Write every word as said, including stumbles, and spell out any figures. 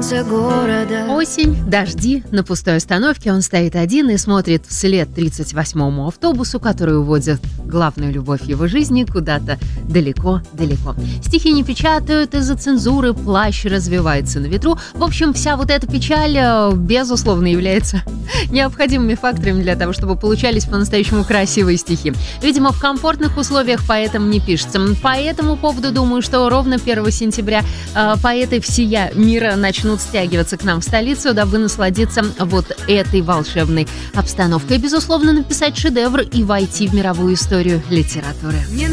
конце города. Осень, дожди, на пустой остановке он стоит один и смотрит вслед тридцать восьмому автобусу, который уводит главную любовь его жизни куда-то далеко-далеко. Стихи не печатают из-за цензуры, плащ развивается на ветру. В общем, вся вот эта печаль, безусловно, является необходимыми факторами для того, чтобы получались по-настоящему красивые стихи. Видимо, в комфортных условиях поэтам не пишется. По этому поводу думаю, что ровно первого сентября э, поэты всея мира начнут стягиваться к нам в столицу, дабы насладиться вот этой волшебной обстановкой. И, безусловно, написать шедевр и войти в мировую историю литературы. Не